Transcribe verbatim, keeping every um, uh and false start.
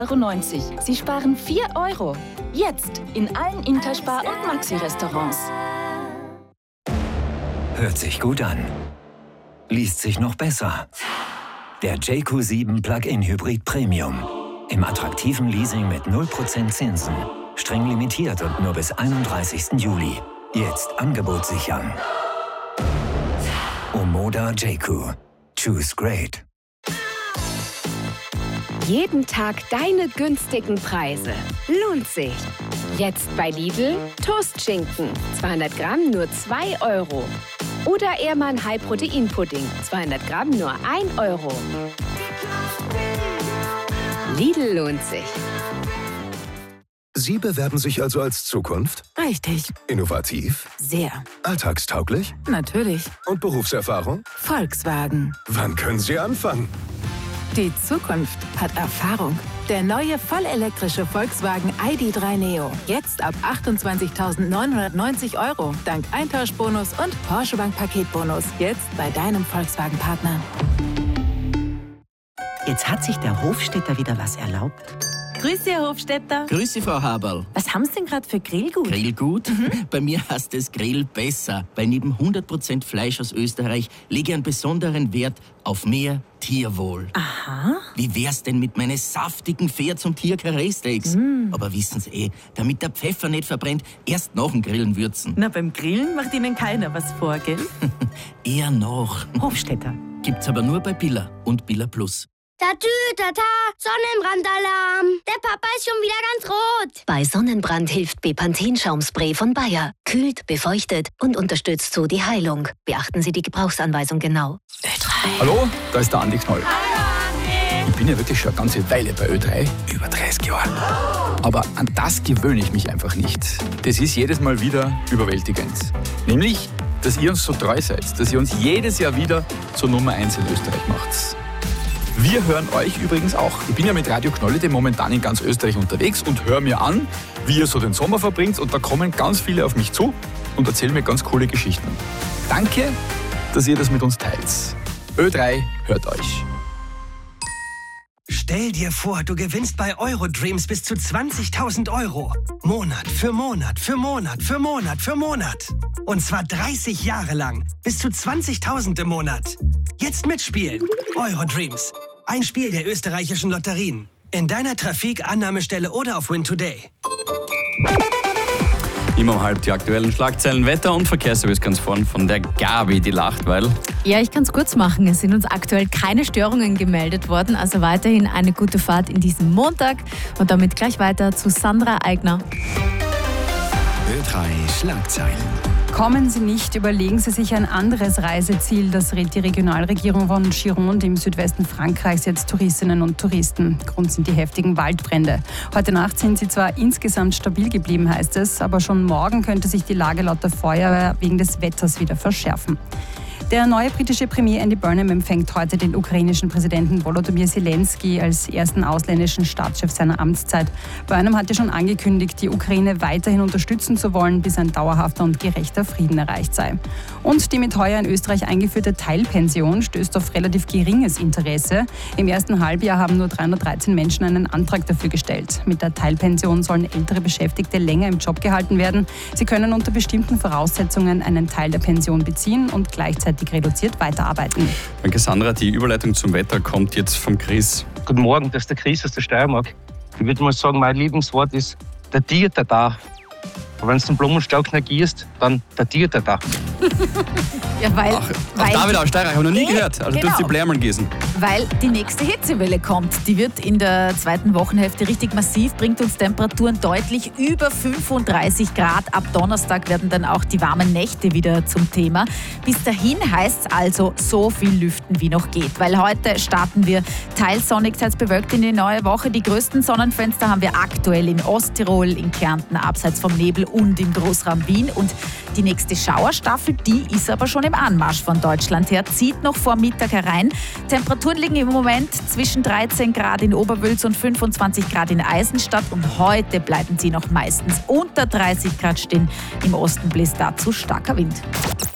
neunzig Euro. Sie sparen vier Euro. Jetzt in allen Interspar- und Maxi-Restaurants. Hört sich gut an. Liest sich noch besser. Der J Q sieben Plug-in Hybrid Premium. Im attraktiven Leasing mit null Prozent Zinsen. Streng limitiert und nur bis einunddreißigsten Juli. Jetzt Angebot sichern. Omoda J Q. Choose great. Jeden Tag deine günstigen Preise. Lohnt sich. Jetzt bei Lidl Toastschinken. zweihundert Gramm nur zwei Euro. Oder Ehrmann High-Protein-Pudding. zweihundert Gramm nur ein Euro. Lidl lohnt sich. Sie bewerben sich also als Zukunft? Richtig. Innovativ? Sehr. Alltagstauglich? Natürlich. Und Berufserfahrung? Volkswagen. Wann können Sie anfangen? Die Zukunft hat Erfahrung. Der neue vollelektrische Volkswagen I D drei Neo. Jetzt ab achtundzwanzigtausendneunhundertneunzig Euro. Dank Eintauschbonus und Porsche Bank Paketbonus. Jetzt bei deinem Volkswagen-Partner. Jetzt hat sich der Hofstädter wieder was erlaubt. Grüße, Herr Hofstädter. Grüße, Frau Haberl. Was haben Sie denn gerade für Grillgut? Grillgut? Mhm. Bei mir heißt es Grill besser, weil neben hundert Prozent Fleisch aus Österreich lege ich einen besonderen Wert auf mehr Tierwohl. Aha. Wie wär's denn mit meinen saftigen Pferd- und Tier-Karree-Steaks? Mm. Aber wissen Sie eh, damit der Pfeffer nicht verbrennt, erst nach dem Grillen würzen. Na, beim Grillen macht Ihnen keiner was vor, gell? Eher noch. Hofstädter. Gibt's aber nur bei Billa und Billa Plus. Tatü, tata, Sonnenbrandalarm. Der Papa ist schon wieder ganz rot. Bei Sonnenbrand hilft Bepanthen-Schaumspray von Bayer. Kühlt, befeuchtet und unterstützt so die Heilung. Beachten Sie die Gebrauchsanweisung genau. Ö drei. Hallo, da ist der Andi Knoll. Ich bin ja wirklich schon eine ganze Weile bei Ö drei, über dreißig Jahre. Aber an das gewöhne ich mich einfach nicht. Das ist jedes Mal wieder überwältigend. Nämlich, dass ihr uns so treu seid, dass ihr uns jedes Jahr wieder zur Nummer eins in Österreich macht. Wir hören euch übrigens auch. Ich bin ja mit Radio Knolle momentan in ganz Österreich unterwegs und höre mir an, wie ihr so den Sommer verbringt. Und da kommen ganz viele auf mich zu und erzählen mir ganz coole Geschichten. Danke, dass ihr das mit uns teilt. Ö drei hört euch. Stell dir vor, du gewinnst bei Eurodreams bis zu zwanzigtausend Euro. Monat für Monat für Monat für Monat für Monat. Und zwar dreißig Jahre lang. Bis zu zwanzigtausend im Monat. Jetzt mitspielen. Eurodreams. Ein Spiel der österreichischen Lotterien. In deiner Trafik, Annahmestelle oder auf Win Today. Immer um halb die aktuellen Schlagzeilen, Wetter und Verkehrsservice ganz vorn von der Gabi, die lacht, weil... Ja, ich kann es kurz machen. Es sind uns aktuell keine Störungen gemeldet worden, also weiterhin eine gute Fahrt in diesem Montag. Und damit gleich weiter zu Sandra Eigner. Ö drei Schlagzeilen. Kommen Sie nicht, überlegen Sie sich ein anderes Reiseziel. Das rät die Regionalregierung von Gironde im Südwesten Frankreichs jetzt Touristinnen und Touristen. Grund sind die heftigen Waldbrände. Heute Nacht sind sie zwar insgesamt stabil geblieben, heißt es, aber schon morgen könnte sich die Lage laut der Feuerwehr wegen des Wetters wieder verschärfen. Der neue britische Premier Andy Burnham empfängt heute den ukrainischen Präsidenten Volodymyr Zelensky als ersten ausländischen Staatschef seiner Amtszeit. Burnham hatte schon angekündigt, die Ukraine weiterhin unterstützen zu wollen, bis ein dauerhafter und gerechter Frieden erreicht sei. Und die mit heuer in Österreich eingeführte Teilpension stößt auf relativ geringes Interesse. Im ersten Halbjahr haben nur dreihundertdreizehn Menschen einen Antrag dafür gestellt. Mit der Teilpension sollen ältere Beschäftigte länger im Job gehalten werden. Sie können unter bestimmten Voraussetzungen einen Teil der Pension beziehen und gleichzeitig reduziert weiterarbeiten. Danke Sandra, die Überleitung zum Wetter kommt jetzt vom Chris. Guten Morgen, das ist der Chris aus der Steiermark. Ich würde mal sagen, mein Lieblingswort ist der Tiertata. Aber wenn du den Blumenstrauch negierst, dann der Tiertata. Ja, weil, Ach, weil David aus Steiermark, habe ich noch nie eh, gehört. Also genau. du hast die Blärmeln gießen. Weil die nächste Hitzewelle kommt. Die wird in der zweiten Wochenhälfte richtig massiv, bringt uns Temperaturen deutlich über fünfunddreißig Grad. Ab Donnerstag werden dann auch die warmen Nächte wieder zum Thema. Bis dahin heißt es also so viel lüften, wie noch geht. Weil heute starten wir teils sonnig, teils bewölkt in die neue Woche. Die größten Sonnenfenster haben wir aktuell in Osttirol, in Kärnten, abseits vom Nebel und im Großraum Wien. Und die nächste Schauerstaffel, die ist aber schon im Anmarsch von Deutschland her, zieht noch vor Mittag herein. Temperaturen liegen im Moment zwischen dreizehn Grad in Oberwülz und fünfundzwanzig Grad in Eisenstadt. Und heute bleiben sie noch meistens unter dreißig Grad stehen. Im Osten bläst dazu starker Wind.